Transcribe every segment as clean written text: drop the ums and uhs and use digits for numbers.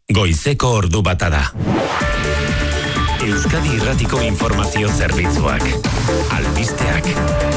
Goizeko ordu bata da. Euskadi Irratiko Informazio Zerbitzuak. Albisteak.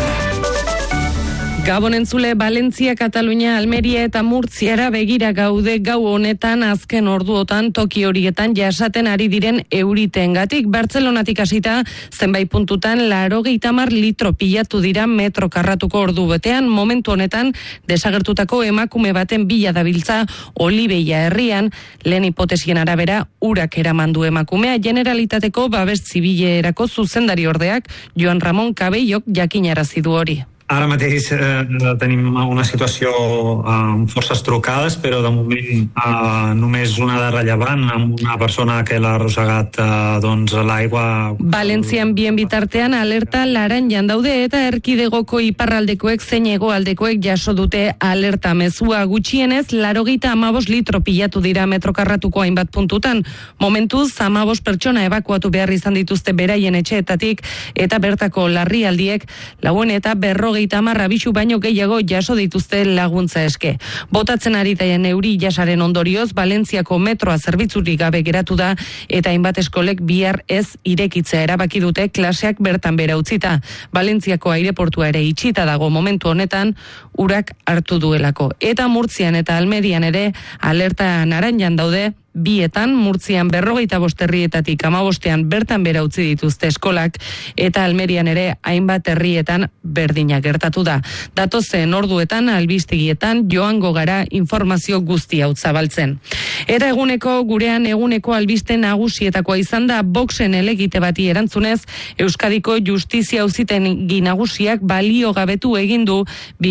Gabon entzule, Valentzia, Katalunia, Almeria eta Murtziara begira gaude gau honetan azken orduotan toki horietan jasaten ari diren euritengatik. Bartzelonatik hasita zenbait puntutan 80 litro pilatu dira metro karratuko ordu betean. Momentu honetan desagertutako emakume baten bila dabiltza Olibeia herrian, lehen hipotesien arabera urak eramandu emakumea. Generalitateko babes zibilerako zuzendari ordeak Joan Ramon Cabellok jakinarazi du hori. Ara mateix tenim una situació amb forces trucades, però de moment només una de rellevant, amb una persona que l'ha arrossegat l'aigua. Valentzian bien bitartean alerta laranjan daude eta erkidegoko iparraldekoek zein hegoaldekoek jaso dute alerta mezua. Gutxienez 85 litro pilatu dira metro karratuko hainbat puntutan. Momentuz 15 pertsona ebakuatu behar izan dituzte beraien etxeetatik eta bertako larrialdiek lauen eta 50 abisu baino gehiago jaso dituzte laguntza eske. Botatzen ari daien euri jasaren ondorioz, Valentziako metroa zerbitzurik gabe geratu da eta hainbat eskolek bihar ez irekitzea erabaki dute klaseak bertan bera utzita. Valentziako aireportua ere itxita dago momentu honetan urak hartu duelako. Eta Murtzian eta Almerian ere alerta naranjan daude. Bietan, Murtzian 45 herrietatik 15 bertan bera utzi dituzte eskolak eta Almerian ere hainbat herrietan berdina gertatu da. Datozen orduetan, albistegietan joango gara informazio guztia zabaltzen. Eta gurean eguneko albiste nagusietakoa izan da Voxen elegite bati erantzunez, Euskadiko Justizia Auzitegi Nagusiak balio gabetu egin du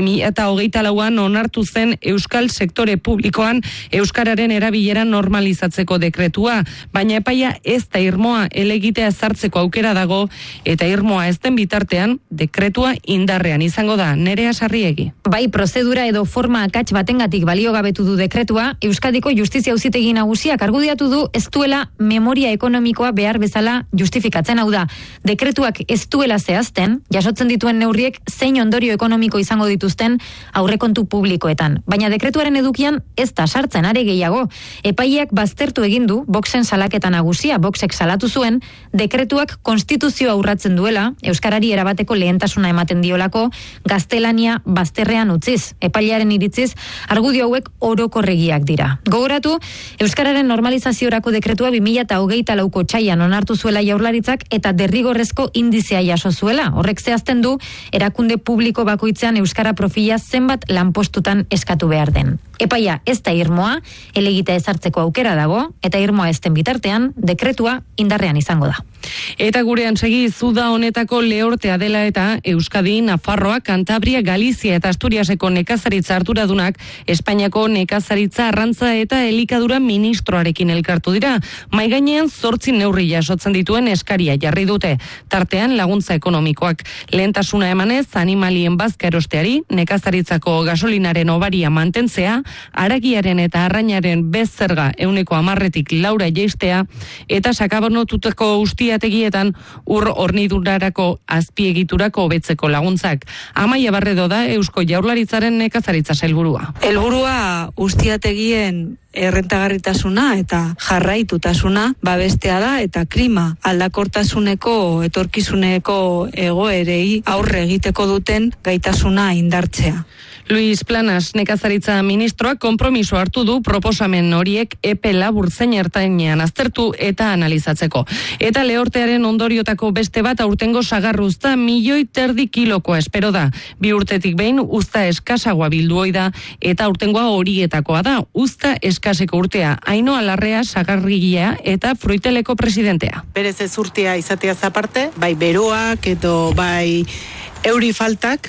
2024an onartu zen Euskal Sektore Publikoan Euskararen erabilera normalizatzeko dekretua, baina epaia ez da irmoa, elegitea ezartzeko aukera dago eta irmoa ez den bitartean dekretua indarrean izango da. Nerea Sarriegi. Bai, prozedura edo forma akats batengatik baliogabetu du dekretua, Euskadiko Justizia Auzitegi Nagusiak argudiatu du ez duela memoria ekonomikoa behar bezala justifikatzen. Hau da, dekretuak ez duela zehazten, jasotzen dituen neurriek zein ondorio ekonomiko izango dituzten aurrekontu publikoetan. Baina dekretuaren edukian ez da sartzen, are gehiago. Epaileak baztertu egin du Voxen salaketa nagusia. Voxek salatu zuen dekretuak konstituzioa urratzen duela, euskarari erabateko lehentasuna ematen diolako, gaztelania bazterrean utziz. Epailearen iritziz, argudio hauek orokorregiak dira. Gogoratu, euskararen normalizaziorako dekretua 2024ko otsailean onartu zuela Jaurlaritzak eta derrigorrezko indizea jaso zuela. Horrek zehazten du erakunde publiko bakoitzean euskara profila zenbat lanpostutan eskatu behar den. Epaia ez da irmoa, elegita ezartzeko aukera dago, eta irmoa ez den bitartean, dekretua indarrean izango da. Eta gurean segi Zuda honetako lehortea dela eta Euskadi, Nafarroa, Kantabria, Galizia eta Asturiaseko nekazaritza arduradunak Espainiako nekazaritza arrantza eta elikadura ministroarekin elkartu dira. Mahai gainean 8 neurri jasotzen dituen eskaria jarri dute. Tartean laguntza ekonomikoak. Lehentasuna emanez animalien bazka erosteari, nekazaritzako gasolinaren obaria mantentzea, haragiaren eta arrainaren bezerga 10%tik 4 jaistea eta sakabonotutako ustiategietan ur hornidurarako azpiegiturak hobetzeko laguntzak. Amaia Barredo da Eusko Jaurlaritzaren nekazaritza sailburua. Helburua ustiategien errentagarritasuna eta jarraitutasuna babestea da eta klima aldakortasuneko etorkizuneko egoerei aurre egiteko duten gaitasuna indartzea. Luis Planas nekazaritza ministroak konpromiso hartu du proposamen horiek epe labur zein ertainean aztertu eta analizatzeko. Eta lehortearen ondoriotako beste bat aurtengo sagarruzta 1,5 kilokoa espero da. 2 urtetik behin uzta eskasagoa bildu ohi da eta aurtengoa horietakoa da. Uzta eskaseko urtea. Ainhoa Larrea sagarrigia eta Fruiteleko presidentea. Berez ez urtea izateaz aparte, bai beroak edo bai euri faltak,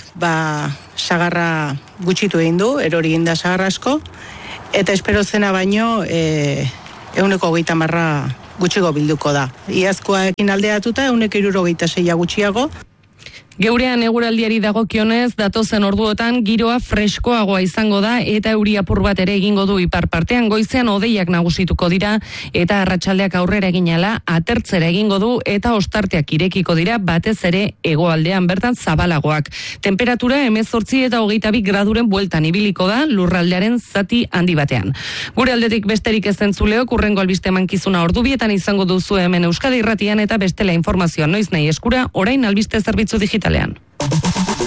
sagarra gutxitu egin du, erori egin da sagarra asko, eta espero zena baino 130 gutxigo bilduko da. Iazkoarekin aldeatuta 166 gutxiago. Geurean eguraldiari dagokionez, datozen orduotan giroa freskoagoa izango da eta euri apur bat ere egingo du ipar partean. Goizean hodeiak nagusituko dira eta arratsaldeak aurrera eginala atertzera egingo du eta ostarteak irekiko dira batez ere hegoaldean bertan zabalagoak. Temperatura 18 eta 22 graduren bueltan ibiliko da lurraldearen zati handi batean. Gure aldetik besterik ez entzuleok, hurrengo albiste emankizuna ordubietan izango duzu hemen Euskadi Irratian eta bestela informazioa noiz nahi eskura, orain albiste zerbitzu digitalean.